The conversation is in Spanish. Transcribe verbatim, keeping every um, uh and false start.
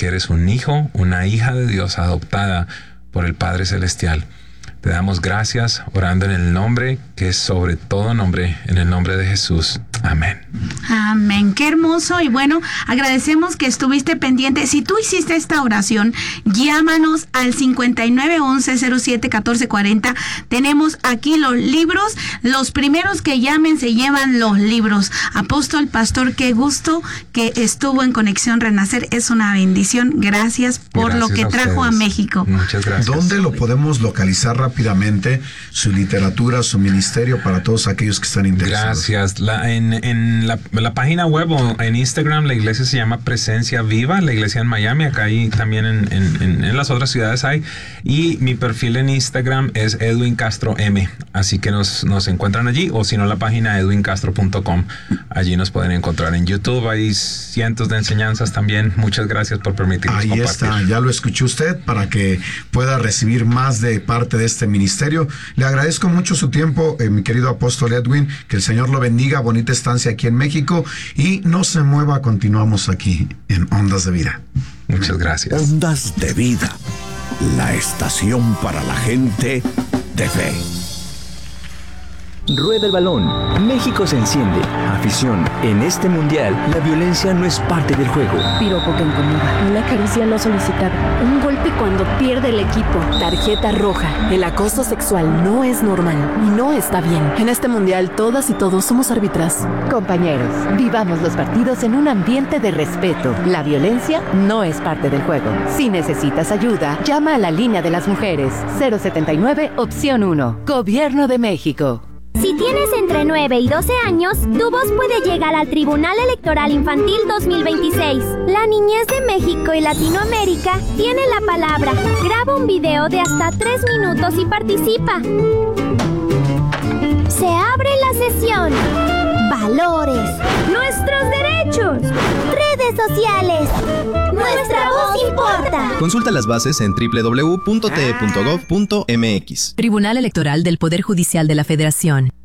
que eres un hijo, una hija de Dios adoptada por el Padre Celestial. Te damos gracias orando en el nombre que es sobre todo nombre, en el nombre de Jesús. Amén. Amén. Qué hermoso. Y bueno, agradecemos que estuviste pendiente. Si tú hiciste esta oración, llámanos al cincuenta y nueve once cero siete catorce cuarenta. Tenemos aquí los libros. Los primeros que llamen se llevan los libros. Apóstol, pastor, qué gusto que estuvo en Conexión Renacer. Es una bendición. Gracias por Gracias lo que a trajo ustedes. a México. Muchas gracias. ¿Dónde lo podemos localizar rápidamente? Su literatura, su ministerio, para todos aquellos que están interesados. Gracias. La, en en la, la página web o en Instagram, la iglesia se llama Presencia Viva, la iglesia en Miami. Acá hay también en, en, en, en las otras ciudades hay. Y mi perfil en Instagram es Edwin Castro M. Así que nos, nos encuentran allí, o si no, la página edwin castro punto com. Allí nos pueden encontrar. En YouTube hay cientos de enseñanzas también. Muchas gracias por permitirnos Ahí compartir. está, ya lo escuchó usted, para que pueda recibir más de parte de este ministerio. Le agradezco mucho su tiempo, eh, mi querido apóstol Edwin, que el Señor lo bendiga, bonita estancia aquí en México, y no se mueva, continuamos aquí en Ondas de Vida. Muchas gracias. Ondas de Vida, la estación para la gente de fe. Rueda el balón. México se enciende. Afición. En este mundial, la violencia no es parte del juego. Piropo que incomoda. Una caricia no solicitada. Un golpe cuando pierde el equipo. Tarjeta roja. El acoso sexual no es normal y no está bien. En este mundial, todas y todos somos árbitras. Compañeros, vivamos los partidos en un ambiente de respeto. La violencia no es parte del juego. Si necesitas ayuda, llama a la línea de las mujeres. cero setenta y nueve, opción uno. Gobierno de México. Si tienes entre nueve y doce años, tu voz puede llegar al Tribunal Electoral Infantil dos mil veintiséis. La niñez de México y Latinoamérica tiene la palabra. Graba un video de hasta tres minutos y participa. Se abre la sesión. Valores. Nuestros derechos. Redes sociales. Nuestra voz importa. Consulta las bases en doble u doble u doble u punto t e punto gov punto m x. Tribunal Electoral del Poder Judicial de la Federación.